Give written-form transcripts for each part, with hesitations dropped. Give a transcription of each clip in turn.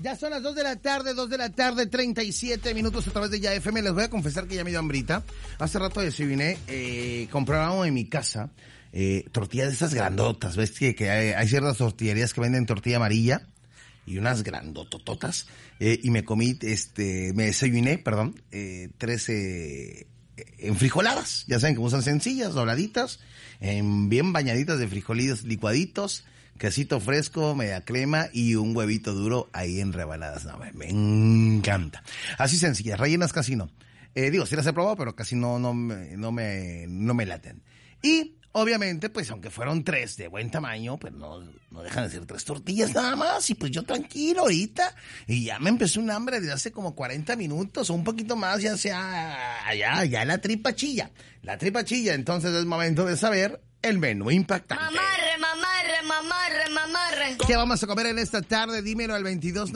Ya son las 2 de la tarde, 37 minutos a través de Ya FM. Les voy a confesar que ya me dio hambrita. Hace rato desayuné, compraron en mi casa tortillas de esas grandotas. ¿Ves que hay ciertas tortillerías que venden tortilla amarilla? Y unas grandotototas. Y me comí, me desayuné, 13 enfrijoladas. Ya saben que usan sencillas, dobladitas, bien bañaditas de frijolitos licuaditos, quesito fresco, media crema y un huevito duro ahí en rebanadas. No, me encanta. Así sencillas, rellenas casi no. Sí las he probado, pero casi no me laten. Y obviamente, pues aunque fueron 3 de buen tamaño, pues no dejan de ser 3 tortillas nada más. Y pues yo tranquilo ahorita. Y ya me empezó un hambre desde hace como 40 minutos o un poquito más, ya ya la tripa chilla. La tripa chilla, entonces es momento de saber el menú impactante. Mamarre. ¿Qué vamos a comer en esta tarde? Dímelo al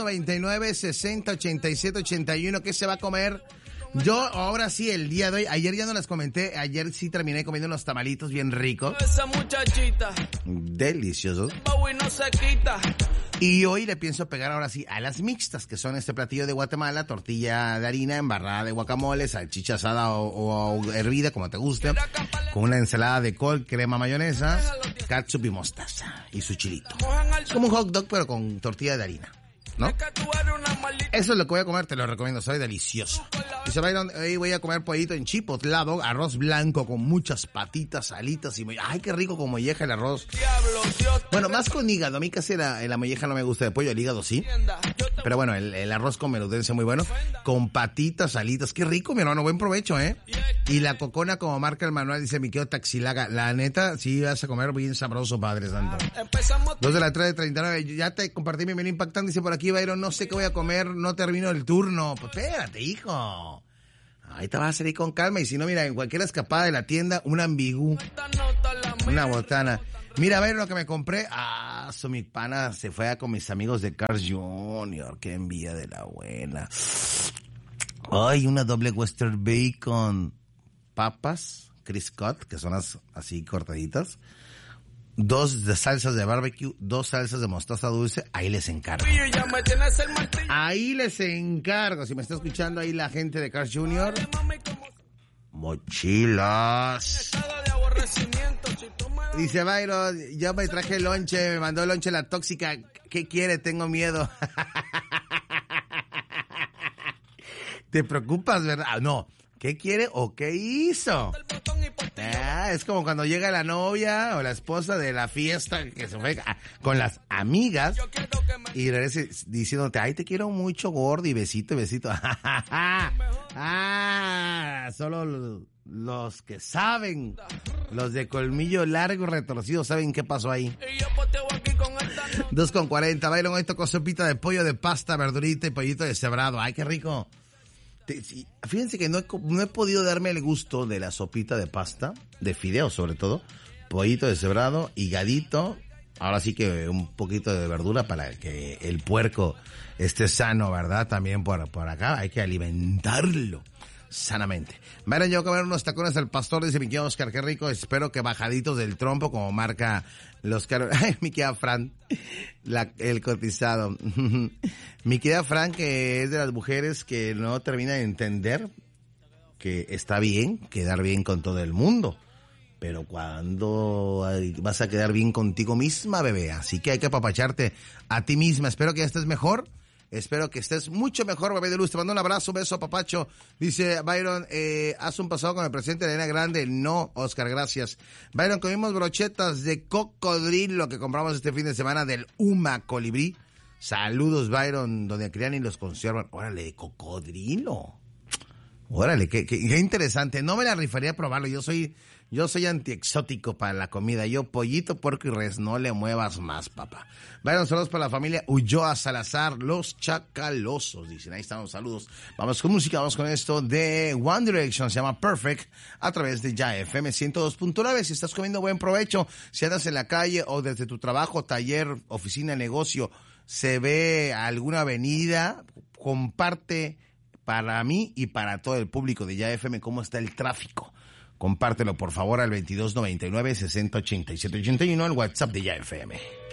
2299-608781. ¿Qué se va a comer? Yo, ahora sí, el día de hoy, ayer ya no les comenté, ayer sí terminé comiendo unos tamalitos bien ricos. Esa muchachita. Deliciosos. No se quita. Y hoy le pienso pegar ahora sí a las mixtas, que son este platillo de Guatemala, tortilla de harina, embarrada de guacamole, salchicha asada o hervida, como te guste, con una ensalada de col, crema mayonesa, ketchup y mostaza, y su chilito. Es como un hot dog, pero con tortilla de harina, ¿no? Eso es lo que voy a comer, te lo recomiendo, sabe delicioso. Dice Byron, hoy voy a comer pollito en chipotlado, arroz blanco con muchas patitas, alitas y ay, qué rico con molleja el arroz. Bueno, más con hígado, a mí casi la molleja no me gusta de pollo, el hígado sí. Pero bueno, el arroz con menudencia muy bueno, con patitas, alitas, qué rico, mi hermano, buen provecho, ¿eh? Y la cocona, como marca el manual, dice mi querido Taxilaga, la neta, sí vas a comer bien sabroso, Padre Santo. 2 de la tarde, 39, ya te compartí mi menú impactante, dice por aquí, Byron, no sé qué voy a comer, no termino el turno. Pues espérate, hijo. Ahí te vas a salir con calma, y si no, mira, en cualquier escapada de la tienda, un ambigú, una botana. Mira, a ver lo que me compré. Mi pana se fue con mis amigos de Carl Jr. Qué envidia de la buena. Ay, una doble Western Bacon. Papas, Chris Cut, que son así cortaditas. 2 de salsas de barbecue, 2 salsas de mostaza dulce. Ahí les encargo. Si me está escuchando ahí la gente de Carl Jr. Mochilas. Dice Byron, yo me traje el lonche, me mandó el lonche la tóxica. ¿Qué quiere? Tengo miedo. ¿Te preocupas, verdad? No. ¿Qué quiere o qué hizo? Es como cuando llega la novia o la esposa de la fiesta que se fue con las amigas y regresa diciéndote, ay, te quiero mucho, gordo, y besito, besito. Solo los que saben, los de colmillo largo retorcido, saben qué pasó ahí. 2:40, Byron, hoy tocó sopita de pollo de pasta, verdurita y pollito deshebrado. Ay, qué rico. Fíjense que no he podido darme el gusto de la sopita de pasta, de fideos sobre todo, pollito deshebrado, higadito, ahora sí que un poquito de verdura para que el puerco esté sano, ¿verdad? También por acá hay que alimentarlo sanamente. Miren, yo voy a comer unos tacones del pastor, dice mi querido Oscar, qué rico, espero que bajaditos del trompo, como marca los ay, mi querida Fran, el cotizado. Mi querida Fran, que es de las mujeres que no termina de entender que está bien quedar bien con todo el mundo, pero cuando vas a quedar bien contigo misma, bebé, así que hay que apapacharte a ti misma. Espero que ya estés mejor. Espero que estés mucho mejor, bebé de luz. Te mando un abrazo, beso, papacho. Dice Byron, ¿has un pasado con el presidente de Elena Grande? No, Oscar, gracias. Byron, comimos brochetas de cocodrilo que compramos este fin de semana del Uma Colibrí. Saludos, Byron, donde crían y los conservan. Órale, cocodrilo. Órale, qué interesante. No me la rifaría a probarlo. Yo soy antiexótico para la comida. Yo, pollito, puerco y res, no le muevas más, papá. Vayan saludos para la familia Ulloa Salazar, los chacalosos, dicen. Ahí estamos, saludos. Vamos con música, vamos con esto de One Direction, se llama Perfect, a través de Ya FM 102.9. Si estás comiendo, buen provecho. Si andas en la calle o desde tu trabajo, taller, oficina, negocio, se ve alguna avenida, comparte para mí y para todo el público de Ya FM cómo está el tráfico. Compártelo, por favor, al 2299-608781, el WhatsApp de Ya FM.